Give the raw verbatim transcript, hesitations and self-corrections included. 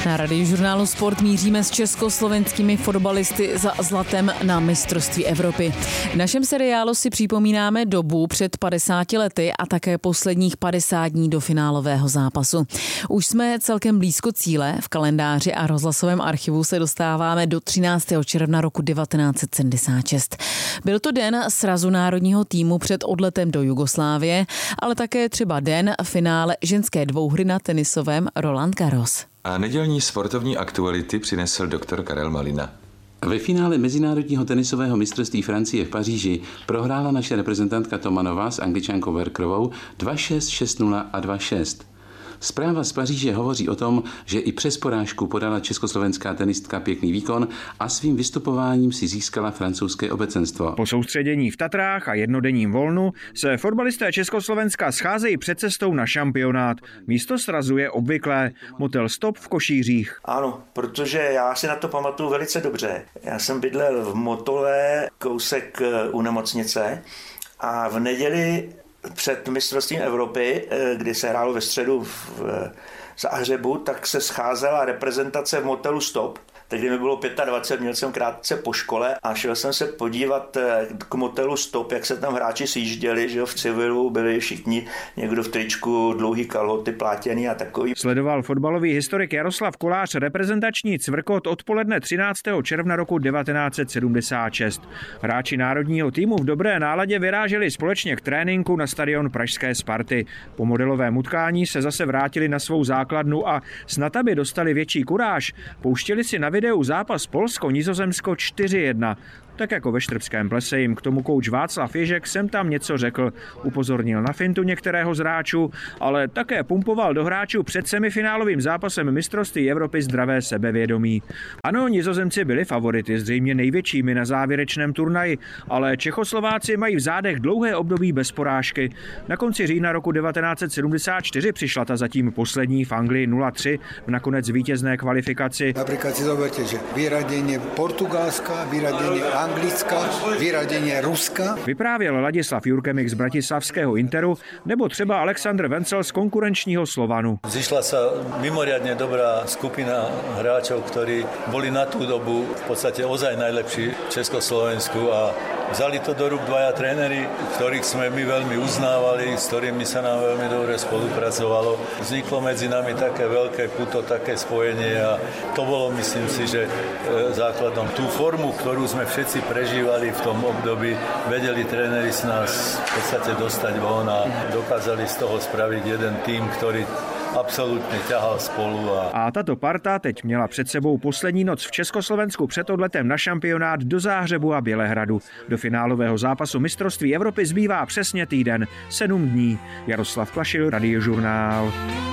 Na Radiožurnálu Sport míříme s československými fotbalisty za zlatem na mistrovství Evropy. V našem seriálu si připomínáme dobu před padesáti lety a také posledních padesát dní do finálového zápasu. Už jsme celkem blízko cíle, v kalendáři a rozhlasovém archivu se dostáváme do třináctého června roku devatenáct set sedmdesát šest. Byl to den srazu národního týmu před odletem do Jugoslávie, ale také třeba den finále ženské dvouhry na tenisovém Roland Garros. A nedělní sportovní aktuality přinesl doktor Karel Malina. Ve finále mezinárodního tenisového mistrovství Francie v Paříži prohrála naše reprezentantka Tomanová s Angličankou Werkerovou dva šest, šest nula a dva šest. Zpráva z Paříže hovoří o tom, že i přes porážku podala československá tenistka pěkný výkon a svým vystupováním si získala francouzské obecenstvo. Po soustředění v Tatrách a jednodenním volnu se fotbalisté Československa scházejí před cestou na šampionát. Místo srazu je obvyklé motel Stop v Košířích. Ano, protože já si na to pamatuju velice dobře. Já jsem bydlel v Motole, kousek u nemocnice, a v neděli před mistrovstvím Evropy, kdy se hrálo ve středu v Záhřebu, tak se scházela reprezentace v motelu Stop. Tehdy mi bylo dvacet pět, měl jsem krátce po škole a šel jsem se podívat k motelu Stop, jak se tam hráči sjížděli, že jo, v civilu byli všichni, někdo v tričku, dlouhý kalhoty, plátěný a takový. Sledoval fotbalový historik Jaroslav Kolář reprezentační cvrkot odpoledne třináctého června roku devatenáct set sedmdesát šest. Hráči národního týmu v dobré náladě vyráželi společně k tréninku na stadion pražské Sparty. Po modelovém utkání se zase vrátili na svou základnu a snad aby dostali větší kuráž, pouštěli si na videu zápas Polsko-Nizozemsko čtyři jedna. Tak jako ve Štrbském plese jim k tomu kouč Václav Ježek sem tam něco řekl. Upozornil na fintu některého z hráčů, ale také pumpoval do hráčů před semifinálovým zápasem mistrovství Evropy zdravé sebevědomí. Ano, Nizozemci byli favority, zřejmě největšími na závěrečném turnaji, ale Čechoslováci mají v zádech dlouhé období bez porážky. Na konci října roku devatenáct set sedmdesát čtyři přišla ta zatím poslední v Anglii nula tři v nakonec vítězné kvalifikaci. Například si zoberte, že vyradění Portugalska, vyradění Anglická, vyradění Ruska. Vyprávěl Ladislav Jurkemik z bratislavského Interu nebo třeba Aleksandr Vencel z konkurenčního Slovanu. Zišla sa mimoriadne dobrá skupina hráčov, ktorí boli na tú dobu v podstate ozaj najlepší v Československu a vzali to do rúk dvaja tréneri, ktorých sme my veľmi uznávali, s ktorými sa nám veľmi dobre spolupracovalo. Vzniklo medzi nami také veľké puto, také spojenie a to bolo, myslím si, že základom. Tú formu, ktorú sme všetci prežívali v tom období, vedeli tréneri z nás v podstate dostať von a dokázali z toho spraviť jeden tým, ktorý absolutně ťahal spolu. A... a tato parta teď měla před sebou poslední noc v Československu před odletem na šampionát do Záhřebu a Bělehradu. Do finálového zápasu mistrovství Evropy zbývá přesně týden, sedm dní. Jaroslav Klašil, Radiožurnál.